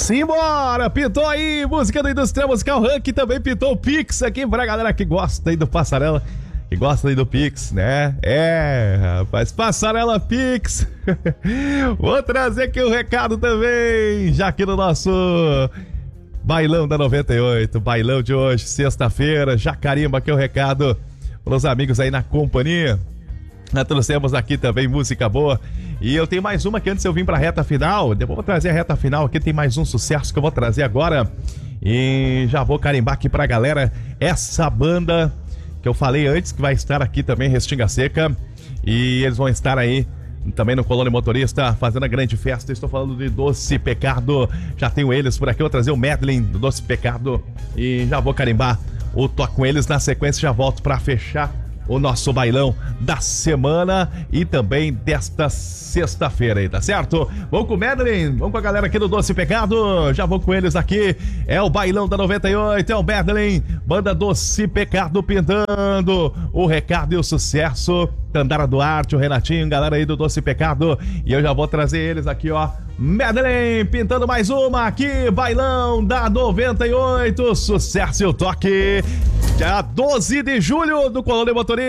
Simbora! Pintou aí, música do Industrial Musical Ranking, também pintou o Pix aqui pra galera que gosta aí do Passarela, que gosta aí do Pix, né? Rapaz, Passarela Pix. Vou trazer aqui o recado também, já aqui no nosso Bailão da 98, bailão de hoje, sexta-feira, já carimba aqui o recado pros amigos aí na companhia. Nós trouxemos aqui também música boa. E eu tenho mais uma que antes eu vim pra reta final. Depois eu vou trazer a reta final aqui. Tem mais um sucesso que eu vou trazer agora. E já vou carimbar aqui pra galera essa banda que eu falei antes, que vai estar aqui também, Restinga Seca. E eles vão estar aí também no Colônia Motorista, fazendo a grande festa. Estou falando de Doce Pecado. Já tenho eles por aqui. Eu vou trazer o medley do Doce Pecado. E já vou carimbar o toque com eles. Na sequência já volto pra fechar o nosso bailão da semana e também desta sexta-feira aí, tá certo? Vamos com o medley, vamos com a galera aqui do Doce Pecado, já vou com eles aqui, é o bailão da 98, é o medley, banda Doce Pecado pintando o recado e o sucesso, Tandara Duarte, o Renatinho, galera aí do Doce Pecado, e eu já vou trazer eles aqui, ó, medley, pintando mais uma aqui, bailão da 98, sucesso e o toque, dia 12 de julho do Colônia Motorista.